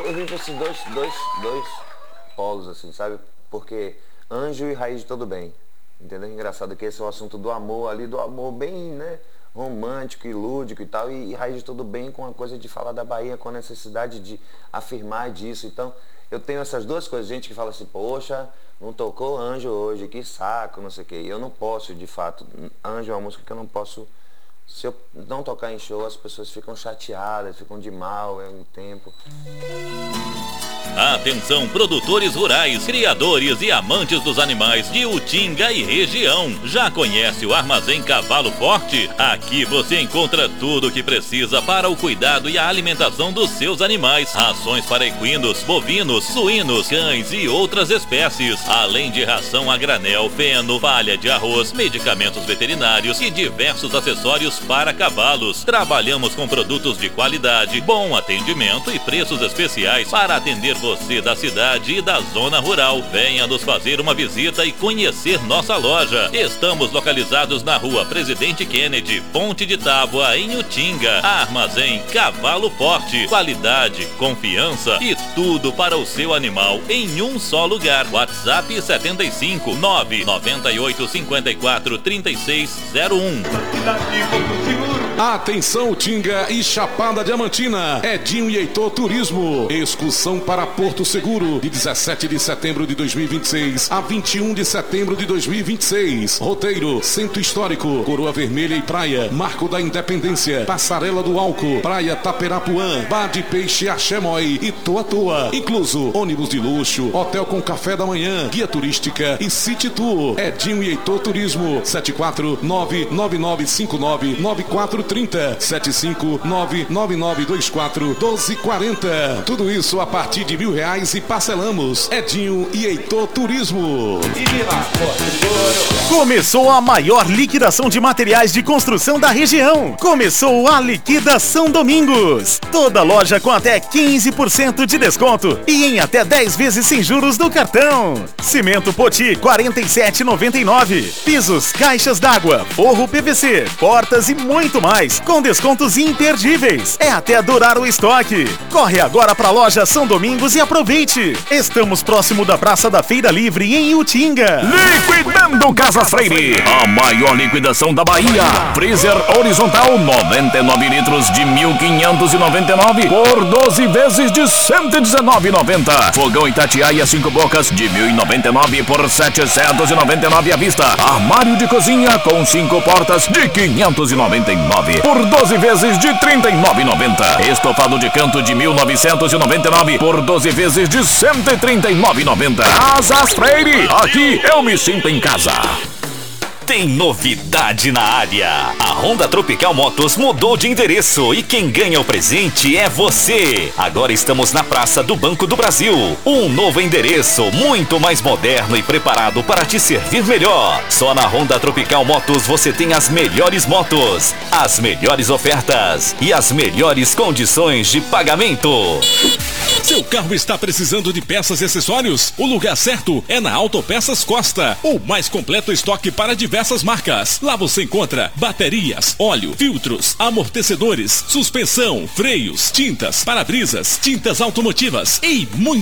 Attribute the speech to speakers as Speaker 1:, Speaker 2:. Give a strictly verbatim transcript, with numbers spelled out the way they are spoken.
Speaker 1: eu vim pra esses dois, dois, dois polos, assim, sabe? Porque Anjo e Raiz de Todo Bem. Entendeu? Engraçado que esse é o assunto do amor ali, do amor bem, né? Romântico e lúdico e tal, e, e Raiz de Todo Bem com a coisa de falar da Bahia, com a necessidade de afirmar disso. Então, eu tenho essas duas coisas, gente que fala assim, poxa, não tocou Anjo hoje, que saco, não sei o quê. E eu não posso, de fato, Anjo é uma música que eu não posso, se eu não tocar em show, as pessoas ficam chateadas, ficam de mal, é um tempo.
Speaker 2: Atenção, produtores rurais, criadores e amantes dos animais de Utinga e região. Já conhece o Armazém Cavalo Forte? Aqui você encontra tudo o que precisa para o cuidado e a alimentação dos seus animais. Rações para equinos, bovinos, suínos, cães e outras espécies. Além de ração a granel, feno, palha de arroz, medicamentos veterinários e diversos acessórios para cavalos. Trabalhamos com produtos de qualidade, bom atendimento e preços especiais para atender você da cidade e da zona rural. Venha nos fazer uma visita e conhecer nossa loja. Estamos localizados na rua Presidente Kennedy, Ponte de Tábua, em Utinga. Armazém Cavalo Forte. Qualidade, confiança e tudo para o seu animal em um só lugar. WhatsApp setenta e cinco, nove nove oito, cinco quatro, três seis zero um.
Speaker 3: Atenção Utinga e Chapada Diamantina. Edinho e Heitor Turismo. Excursão para Porto Seguro, de dezessete de setembro de dois mil e vinte e seis a vinte e um de setembro de dois mil e vinte e seis. Roteiro: Centro Histórico, Coroa Vermelha e Praia, Marco da Independência, Passarela do Álcool, Praia Taperapuã, Bar de Peixe Axemói e Toa Toa. Incluso ônibus de luxo, hotel com café da manhã, guia turística e City Tour. Edinho e Heitor Turismo. Sete quatro nove nove nove cinco nove nove quatro três zero, sete cinco nove nove nove dois quatro um dois quatro zero. Tudo isso a partir de mil reais e parcelamos. Edinho e Heitor Turismo.
Speaker 4: Começou a maior liquidação de materiais de construção da região. Começou a Liquidação Domingos. Toda loja com até quinze por cento de desconto e em até dez vezes sem juros do cartão. Cimento Poti quarenta e sete reais e noventa e nove centavos. Pisos, caixas d'água, forro P V C, portas e muito mais, com descontos imperdíveis. É até durar o estoque. Corre agora para a loja São Domingos e aproveite. Estamos próximo da Praça da Feira Livre em Utinga.
Speaker 5: Liquidando Casas Freire, a maior liquidação da Bahia. Freezer horizontal noventa e nove litros de mil quinhentos e noventa e nove por doze vezes de cento e dezenove reais e noventa centavos. Fogão Itatiaia cinco bocas de mil e noventa e nove por setecentos e noventa e nove à vista. Armário de cozinha com cinco portas de quinhentos e noventa e nove por doze vezes de trinta e nove reais e noventa centavos. Estofado de canto de mil novecentos e noventa e nove por doze vezes de cento e trinta e nove reais e noventa centavos. Casas Freire, aqui eu me sinto em casa.
Speaker 2: Tem novidade na área. A Honda Tropical Motos mudou de endereço e quem ganha o presente é você. Agora estamos na Praça do Banco do Brasil. Um novo endereço, muito mais moderno e preparado para te servir melhor. Só na Honda Tropical Motos você tem as melhores motos, as melhores ofertas e as melhores condições de pagamento.
Speaker 6: Seu carro está precisando de peças e acessórios? O lugar certo é na Autopeças Costa, o mais completo estoque para diversas marcas. Lá você encontra baterias, óleo, filtros, amortecedores, suspensão, freios, tintas, para-brisas, tintas automotivas e muito